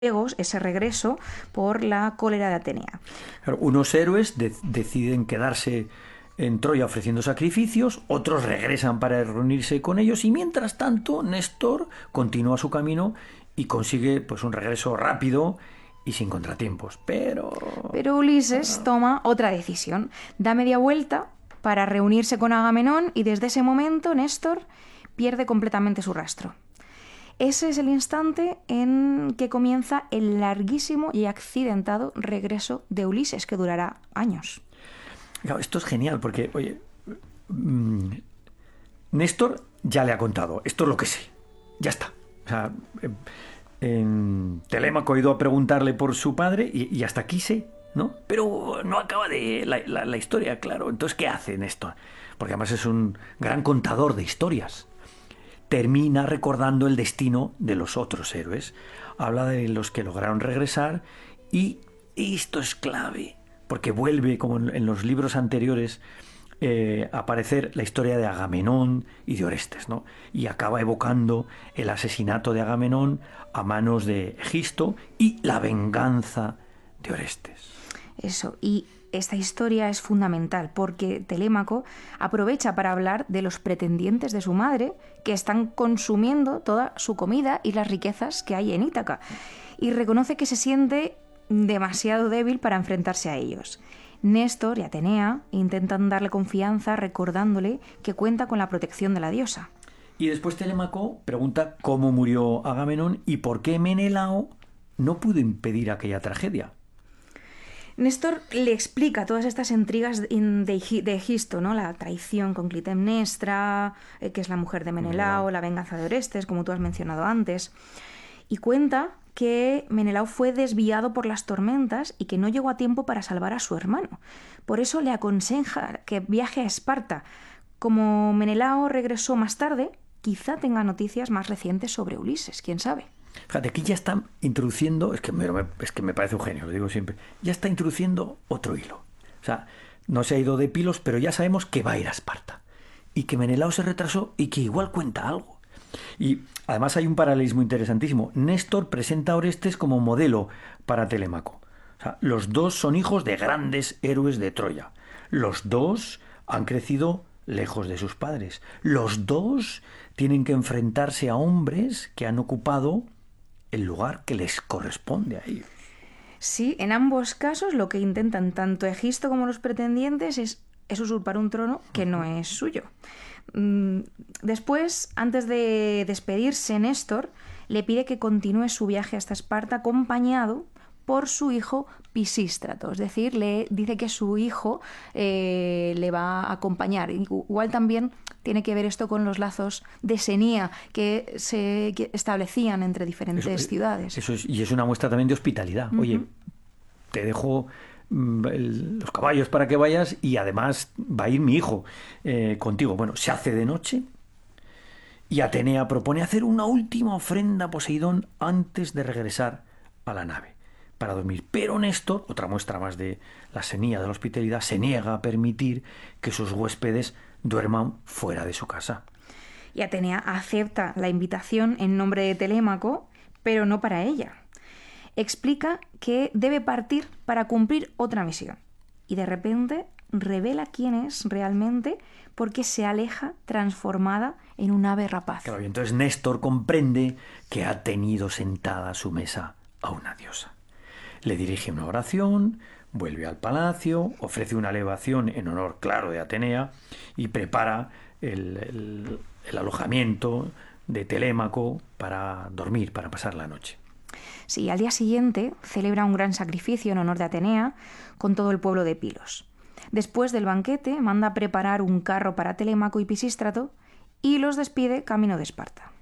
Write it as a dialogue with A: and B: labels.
A: ese regreso por la cólera de Atenea.
B: Claro, unos héroes deciden quedarse en Troya ofreciendo sacrificios, otros regresan para reunirse con ellos y mientras tanto Néstor continúa su camino y consigue pues un regreso rápido y sin contratiempos. Pero
A: Ulises toma otra decisión, da media vuelta para reunirse con Agamenón y desde ese momento Néstor pierde completamente su rastro. Ese es el instante en que comienza el larguísimo y accidentado regreso de Ulises, que durará años.
B: Claro, esto es genial porque, oye, Néstor ya le ha contado, esto es lo que sé, ya está. O sea, Telémaco ha ido a preguntarle por su padre y hasta aquí sé, ¿no? Pero no acaba de la historia, claro. Entonces, ¿qué hace Néstor? Porque además es un gran contador de historias. Termina recordando el destino de los otros héroes. Habla de los que lograron regresar y esto es clave, porque vuelve, como en los libros anteriores, a aparecer la historia de Agamenón y de Orestes, ¿no? Y acaba evocando el asesinato de Agamenón a manos de Egisto y la venganza de Orestes.
A: Eso, y esta historia es fundamental porque Telémaco aprovecha para hablar de los pretendientes de su madre que están consumiendo toda su comida y las riquezas que hay en Ítaca, y reconoce que se siente demasiado débil para enfrentarse a ellos. Néstor y Atenea intentan darle confianza recordándole que cuenta con la protección de la diosa.
B: Y después Telémaco pregunta cómo murió Agamenón y por qué Menelao no pudo impedir aquella tragedia.
A: Néstor le explica todas estas intrigas de Egisto, ¿no? La traición con Clitemnestra, que es la mujer de Menelao, la venganza de Orestes, como tú has mencionado antes. Y cuenta que Menelao fue desviado por las tormentas y que no llegó a tiempo para salvar a su hermano. Por eso le aconseja que viaje a Esparta. Como Menelao regresó más tarde, quizá tenga noticias más recientes sobre Ulises, quién sabe.
B: Fíjate, aquí ya está introduciendo, es que me parece un genio, lo digo siempre, ya está introduciendo otro hilo. O sea, no se ha ido de Pilos, pero ya sabemos que va a ir a Esparta. Y que Menelao se retrasó y que igual cuenta algo. Y además hay un paralelismo interesantísimo. Néstor presenta a Orestes como modelo para Telémaco. O sea, los dos son hijos de grandes héroes de Troya. Los dos han crecido lejos de sus padres. Los dos tienen que enfrentarse a hombres que han ocupado el lugar que les corresponde a ellos.
A: Sí, en ambos casos lo que intentan tanto Egisto como los pretendientes es usurpar un trono que no es suyo. Después, antes de despedirse, Néstor le pide que continúe su viaje hasta Esparta acompañado por su hijo Pisístrato, es decir, le dice que su hijo le va a acompañar. Igual también tiene que ver esto con los lazos de senía que se establecían entre diferentes ciudades.
B: Eso es, y es una muestra también de hospitalidad. Oye, te dejo los caballos para que vayas y además va a ir mi hijo contigo. Bueno, se hace de noche y Atenea propone hacer una última ofrenda a Poseidón antes de regresar a la nave para dormir. Pero Néstor, otra muestra más de la senía de la hospitalidad, se niega a permitir que sus huéspedes duerman fuera de su casa.
A: Y Atenea acepta la invitación en nombre de Telémaco, pero no para ella. Explica que debe partir para cumplir otra misión. Y de repente revela quién es realmente porque se aleja transformada en un ave rapaz.
B: Claro, y entonces Néstor comprende que ha tenido sentada a su mesa a una diosa. Le dirige una oración, vuelve al palacio, ofrece una elevación en honor, claro, de Atenea y prepara el alojamiento de Telémaco para dormir, para pasar la noche.
A: Sí, al día siguiente celebra un gran sacrificio en honor de Atenea con todo el pueblo de Pilos. Después del banquete manda preparar un carro para Telémaco y Pisístrato y los despide camino de Esparta.